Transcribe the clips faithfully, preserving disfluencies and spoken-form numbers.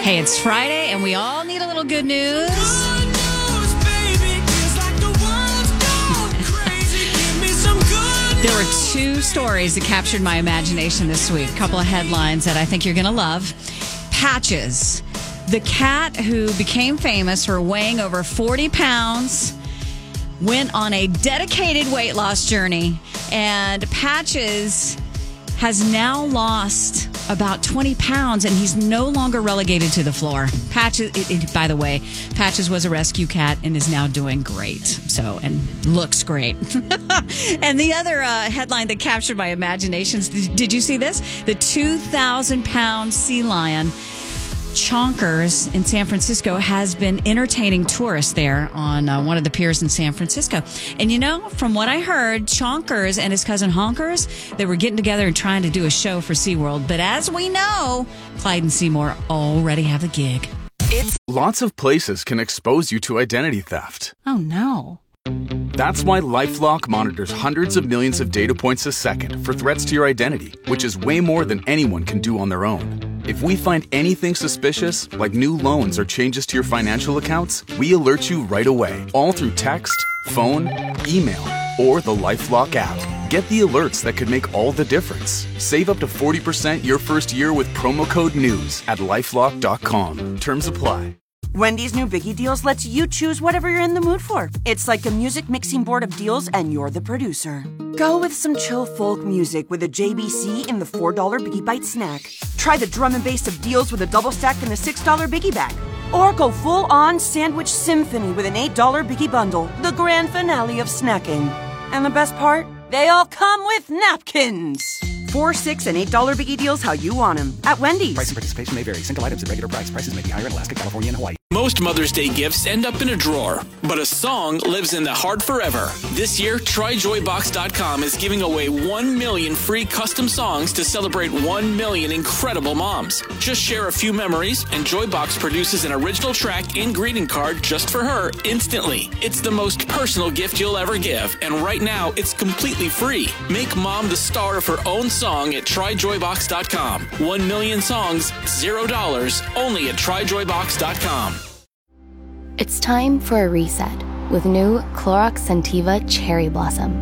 Hey, it's Friday, and we all need a little good news. There were two stories that captured my imagination this week. A couple of headlines that I think you're going to love. Patches, the cat who became famous for weighing over forty pounds, went on a dedicated weight loss journey, and Patches has now lost about twenty pounds, and he's no longer relegated to the floor. Patches, it, it, by the way, Patches was a rescue cat and is now doing great. So, and looks great. And the other uh, headline that captured my imaginations, did, did you see this? The two thousand pound sea lion, Chonkers, in San Francisco, has been entertaining tourists there on uh, one of the piers in San Francisco. And you know, from what I heard, Chonkers and his cousin Honkers, they were getting together and trying to do a show for SeaWorld. But as we know, Clyde and Seymour already have the gig. It's Lots of places can expose you to identity theft. Oh, no. That's why LifeLock monitors hundreds of millions of data points a second for threats to your identity, which is way more than anyone can do on their own. If we find anything suspicious, like new loans or changes to your financial accounts, we alert you right away, all through text, phone, email, or the LifeLock app. Get the alerts that could make all the difference. Save up to forty percent your first year with promo code NEWS at LifeLock dot com. Terms apply. Wendy's new Biggie Deals lets you choose whatever you're in the mood for. It's like a music mixing board of deals, and you're the producer. Go with some chill folk music with a J B C in the four dollar Biggie Bite snack. Try the drum and bass of deals with a double stack in the six dollar Biggie Bag. Or go full-on sandwich symphony with an eight dollar Biggie Bundle, the grand finale of snacking. And the best part? They all come with napkins. Four, six, and eight dollar Biggie Deals how you want them at Wendy's. Price and participation may vary. Single items at regular price. Prices may be higher in Alaska, California, and Hawaii. Most Mother's Day gifts end up in a drawer, but a song lives in the heart forever. This year, Try Joy Box dot com is giving away one million free custom songs to celebrate one million incredible moms. Just share a few memories, and Joybox produces an original track and greeting card just for her instantly. It's the most personal gift you'll ever give, and right now, it's completely free. Make mom the star of her own song at Try Joy Box dot com. One million songs, zero dollars, only at Try Joy Box dot com. It's time for a reset with new Clorox Scentiva Cherry Blossom.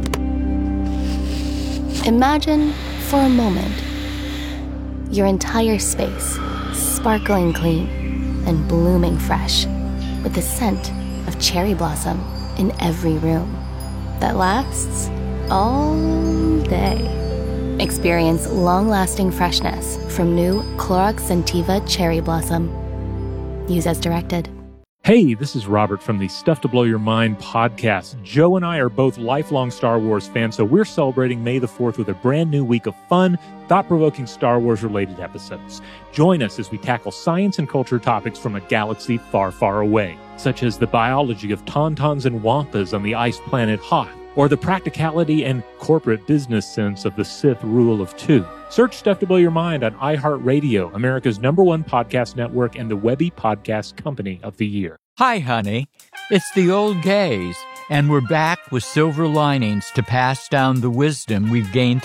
Imagine, for a moment, your entire space sparkling clean and blooming fresh with the scent of cherry blossom in every room that lasts all day. Experience long-lasting freshness from new Clorox Scentiva Cherry Blossom. Use as directed. Hey, this is Robert from the Stuff to Blow Your Mind podcast. Joe and I are both lifelong Star Wars fans, so we're celebrating May the fourth with a brand new week of fun, thought-provoking Star Wars-related episodes. Join us as we tackle science and culture topics from a galaxy far, far away, such as the biology of tauntauns and wampas on the ice planet Hoth, or the practicality and corporate business sense of the Sith rule of two. Search Stuff to Blow Your Mind on iHeartRadio, America's number one podcast network and the Webby Podcast Company of the Year. Hi, honey. It's the old gays, and we're back with silver linings to pass down the wisdom we've gained